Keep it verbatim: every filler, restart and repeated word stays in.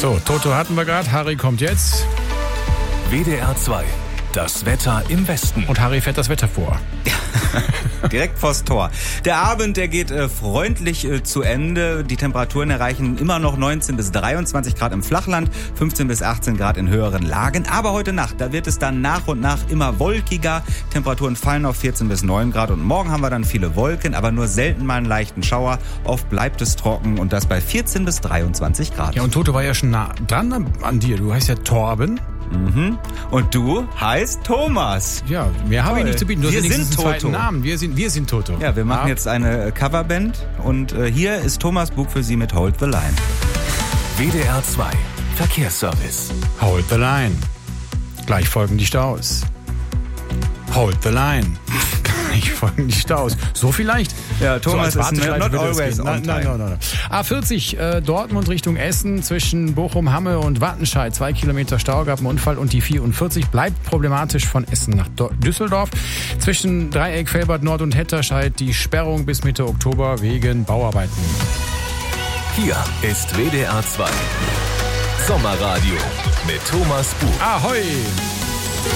So, Toto hatten wir gerade, Harry kommt jetzt. W D R zwei, das Wetter im Westen. Und Harry fährt das Wetter vor. Direkt vors Tor. Der Abend, der geht äh, freundlich äh, zu Ende. Die Temperaturen erreichen immer noch neunzehn bis dreiundzwanzig Grad im Flachland, fünfzehn bis achtzehn Grad in höheren Lagen. Aber heute Nacht, da wird es dann nach und nach immer wolkiger. Temperaturen fallen auf vierzehn bis neun Grad. Und morgen haben wir dann viele Wolken, aber nur selten mal einen leichten Schauer. Oft bleibt es trocken und das bei vierzehn bis dreiundzwanzig Grad. Ja, und Toto war ja schon nah dran an dir. Du heißt ja Torben. Mhm. Und du heißt Thomas. Ja, mehr habe ich nicht zu bieten. Du Wir hast ja sind einen zweiten Toto. Namen. Wir sind, wir sind Toto. Ja, wir machen ja. jetzt eine Coverband und äh, hier ist Thomas Bug für Sie mit Hold the Line. W D R zwei, Verkehrsservice. Hold the line. Gleich folgen die Staus. Hold the line. Gleich folgen die Staus. So vielleicht? Ja, Thomas so ist ist not always on nein, time. nein, nein, nein. A vierzig äh, Dortmund Richtung Essen zwischen Bochum-Hamme und Wattenscheid. Zwei Kilometer Stau, gab einen Unfall und die vierundvierzig bleibt problematisch von Essen nach Do- Düsseldorf. Zwischen Dreieck, Felbert Nord und Hetterscheid die Sperrung bis Mitte Oktober wegen Bauarbeiten. Hier ist W D R zwei. Sommerradio mit Thomas Bug. Ahoi!